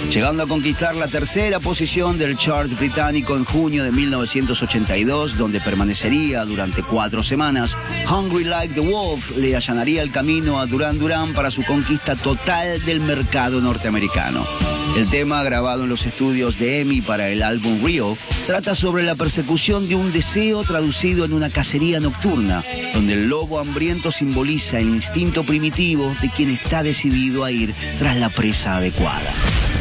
llegando a conquistar la tercera posición del chart británico en junio de 1982, donde permanecería durante 4 semanas. Hungry Like the Wolf le allanaría el camino a Duran Duran para su conquista total del mercado norteamericano. El tema, grabado en los estudios de EMI para el álbum Rio, trata sobre la persecución de un deseo traducido en una cacería nocturna, donde el lobo hambriento simboliza el instinto primitivo de quien está decidido a ir tras la presa adecuada.